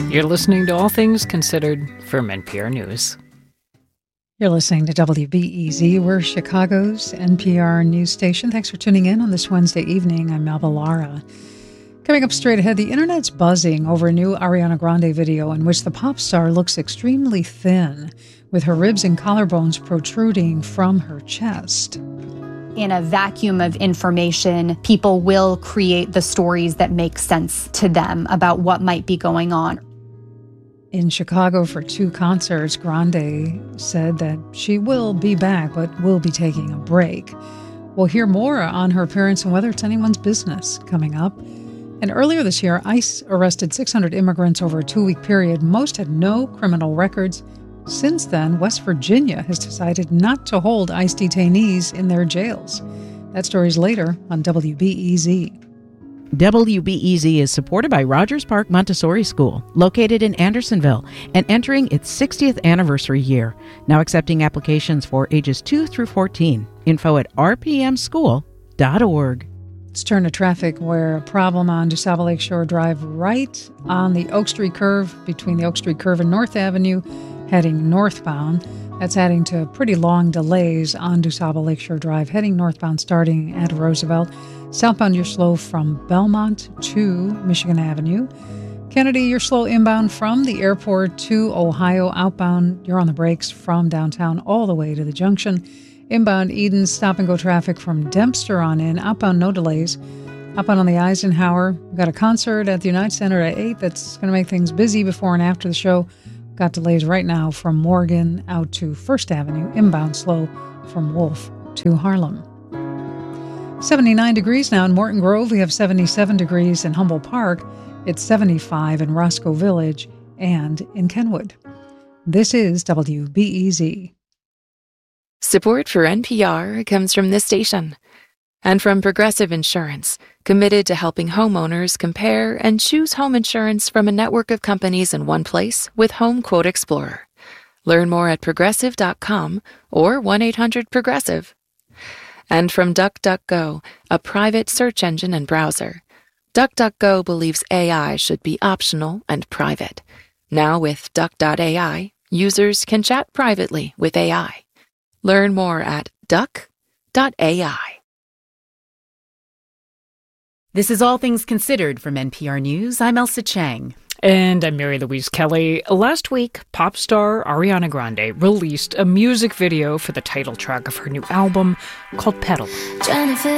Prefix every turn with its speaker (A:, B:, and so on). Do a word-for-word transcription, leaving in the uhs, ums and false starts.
A: You're listening to All Things Considered from N P R News.
B: You're listening to W B E Z. We're Chicago's N P R news station. Thanks for tuning in on this Wednesday evening. I'm Melba Lara. Coming up straight ahead, the internet's buzzing over a new Ariana Grande video in which the pop star looks extremely thin, with her ribs and collarbones protruding from her chest.
C: In a vacuum of information, people will create the stories that make sense to them about what might be going on.
B: In Chicago for two concerts, Grande said that she will be back, but will be taking a break. We'll hear more on her appearance and whether it's anyone's business coming up. And earlier this year, ICE arrested six hundred immigrants over a two-week period. Most had no criminal records. Since then, West Virginia has decided not to hold ICE detainees in their jails. That story's later on W B E Z.
D: W B E Z is supported by Rogers Park Montessori School, located in Andersonville and entering its sixtieth anniversary year. Now accepting applications for ages two through fourteen. Info at r p m school dot org.
B: Let's turn to traffic where a problem on DuSable Lakeshore Drive right on the Oak Street curve, between the Oak Street curve and North Avenue, heading northbound. That's adding to pretty long delays on DuSable Lakeshore Drive, heading northbound starting at Roosevelt. Southbound, you're slow from Belmont to Michigan Avenue. Kennedy, you're slow inbound from the airport to Ohio. Outbound, you're on the brakes from downtown all the way to the junction. Inbound, Eden, stop-and-go traffic from Dempster on in. Outbound, no delays. Outbound on the Eisenhower, we've got a concert at the United Center at eight that's going to make things busy before and after the show. Got delays right now from Morgan out to First Avenue. Inbound, slow from Wolf to Harlem. seventy-nine degrees now in Morton Grove. We have seventy-seven degrees in Humboldt Park. It's seventy-five in Roscoe Village and in Kenwood. This is W B E Z.
E: Support for N P R comes from this station and from Progressive Insurance, committed to helping homeowners compare and choose home insurance from a network of companies in one place with Home Quote Explorer. Learn more at progressive dot com or one eight hundred progressive. And from DuckDuckGo, a private search engine and browser. DuckDuckGo believes A I should be optional and private. Now with Duck dot A I, users can chat privately with A I. Learn more at duck dot A I.
F: This is All Things Considered from N P R News. I'm Elsa Chang.
A: And I'm Mary Louise Kelly. Last week, pop star Ariana Grande released a music video for the title track of her new album called Pedal.